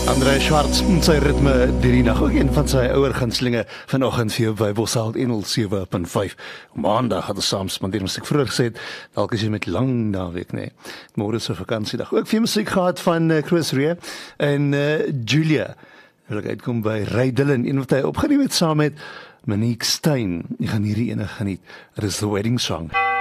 André Schwartz met sy ritme die nag, ook een van sy ouer gunstelinge vanoggend vir jou by Boshout Engel 7.5. Maandag het ons saam spandeer, soos ek vroeër gesê het, dalk is jy met lang naweek, nee. Môre is 'n vakansiedag. Ook vir musiek gehad van Chris Rea en Julia. Wil ek uitkom by Ray Dillon, een wat hy opgeneem het saam met Monique Stein. Jy gaan hierdie ene geniet. It is the wedding song.